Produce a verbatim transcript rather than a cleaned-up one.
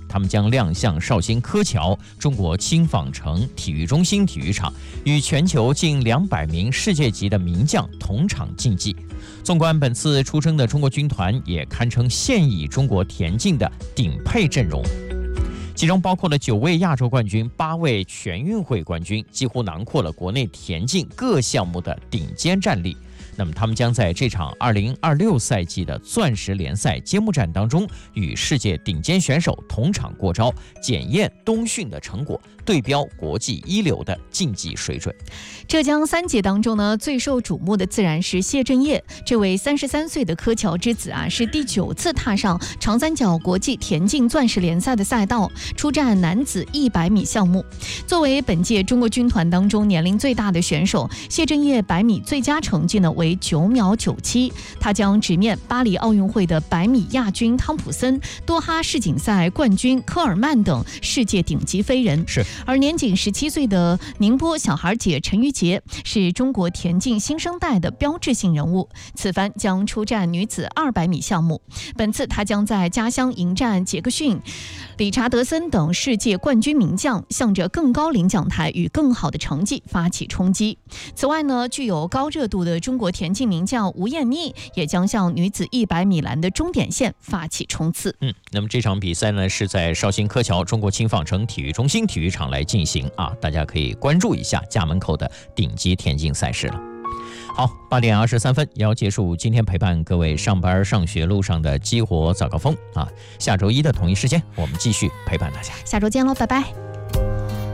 他们将亮相绍兴柯桥中国轻纺城体育中心体育场，与全球近两百名世界级的名将同场竞技。纵观本次出征的中国军团，也堪称现役中国田径的顶配阵容。其中包括了九位亚洲冠军、八位全运会冠军，几乎囊括了国内田径各项目的顶尖战力。那么他们将在这场二零二六赛季的钻石联赛揭幕战当中，与世界顶尖选手同场过招，检验冬训的成果，对标国际一流的竞技水准。 浙江三姐当中呢，最受瞩目的自然是谢震业。这位三十三岁的柯桥之子啊，是第九次踏上长三角国际田径钻石联赛的赛道，出战男子一百米项目。作为本届中国军团当中年龄最大的选手，谢震业百米最佳成绩呢为九秒九七，他将直面巴黎奥运会的百米亚军汤普森、多哈世锦赛冠军科尔曼等世界顶级飞人。 是， 而年仅十七岁的宁波小孩姐陈玉洁是中国田径新生代的标志性人物，此番将出战女子二百米项目。本次她将在家乡迎战杰克逊、理查德森等世界冠军名将，向着更高领奖台与更好的成绩发起冲击。此外呢，具有高热度的中国田径名将吴艳妮也将向女子一百米栏的终点线发起冲刺。 嗯，那么这场比赛呢是在绍兴柯桥中国轻纺城体育中心体育场来进行啊，大家可以关注一下家门口的顶级田径赛事了。好，八点二十三分也要结束今天陪伴各位上班上学路上的激活早高峰啊！下周一的同一时间，我们继续陪伴大家。 下周见喽，拜拜。